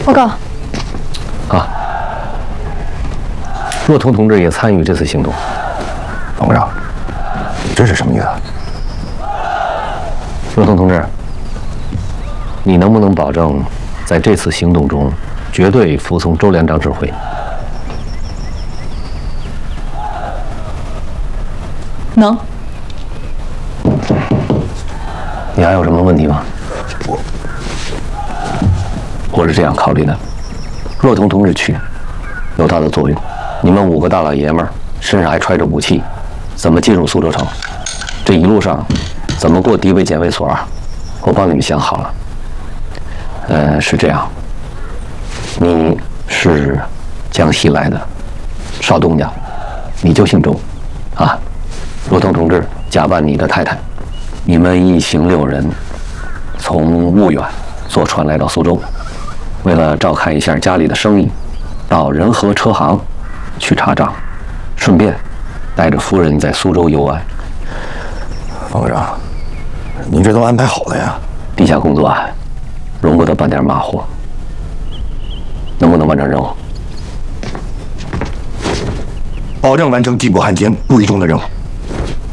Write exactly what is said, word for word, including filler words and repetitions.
报告。 啊，若彤同志也参与这次行动。 冯部长，这是什么意思？ 若彤同志，你能不能保证，在这次行动中，绝对服从周连长指挥？ 能。 你还有什么问题吗？ 我我是这样考虑的：若彤同志去，有他的作用。你们五个大老爷们儿身上还揣着武器，怎么进入苏州城？这一路上怎么过敌伪检卫所？我帮你们想好了。呃，是这样，你是江西来的，少东家，你就姓周，啊。若彤同志假扮你的太太，你们一行六人从婺源坐船来到苏州，为了照看一下家里的生意，到仁和车行去查账，顺便带着夫人在苏州游玩。 冯部长，您这都安排好了呀？ 地下工作啊，容不得半点马虎。能不能完成任务？ 保证完成缉捕汉奸不义中的任务。